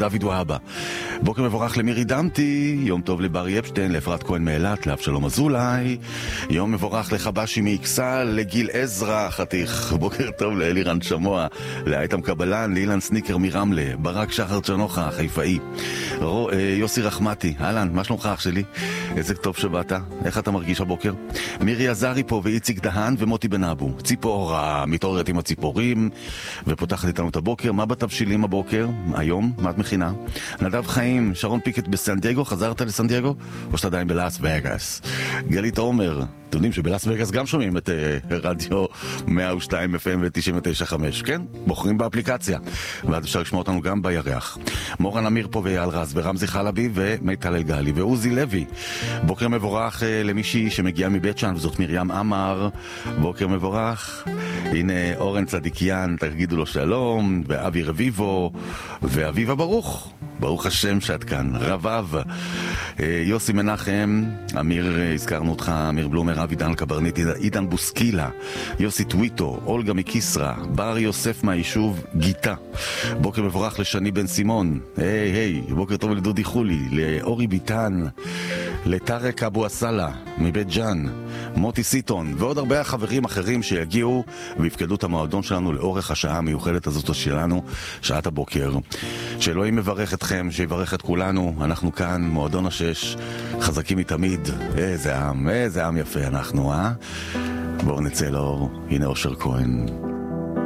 לדוד והבה. בוקר מבורך למירי דמתי, יום טוב לברי אפשטיין, לאפרת כהן מאילת, לאבשלום אזולאי, יום מבורך לחבשי מאיקסל, לגיל עזרא חתיך, בוקר טוב לאלירן שמוע, לאייתם קבלן, לאילן סניקר מרמלה, ברק שחר צ'נוחה, חיפאי, יוסי רחמתי, אהלן, מה שלומך אח שלי? איזה טוב שבאת, איך אתה מרגיש הבוקר? מירי עזרי פה ואיציק דהן ומוטי בן אבו, ציפורה, מתעוררת עם הציפורים ופותחת איתנו את הבוקר. מה בתבשילים הבוקר? היום? מה את מכינה? נדב חיים, שרון פיקט בסן דייגו, חזרת לסן דייגו? או שאתה עדיין בלאס וגאס? גלית עומר, אתם יודעים שבלאס וגאס גם שומעים את רדיו 102 FM ו-99.5, כן? בוחרים באפליקציה, ואז אפשר לשמוע אותנו גם בירח. מורן אמיר פה ואייל רז ורמזי חלבי ומיטל אלגלי ועוזי לוי. בוקר מבורך למישהי שמגיעה מבית שאן, וזאת מרים אמר. בוקר מבורך. הנה אורן צדיקיאן, תגידו לו שלום, ואבי רביבו, ואביבה ברוך. ברוך השם שאת כאן, רבב. יוסי מנחם, אמיר, הזכרנו אותך, אמיר בלומר, אבי דן קברניט, עידן בוסקילה, יוסי טוויטו, אולגה מקיסרה, בר יוסף מהיישוב גיטה. בוקר מבורך לשני בן סימון, היי, בוקר טוב לדודי חולי, לאורי ביטן, לטרק אבו אסלה מבית ג'אן, מוטי סיטון ועוד הרבה חברים אחרים שיגיעו ויפקדו את המועדון שלנו לאורך השעה המיוחדת הזאת שלנו, שעת הבוקר. שאלוהים מברך אתכם, שיברך את כולנו. אנחנו כאן, מועדון השש, חזקים מתמיד. איזה עם יפה אנחנו, בואו נצא לאור. הנה אושר כהן.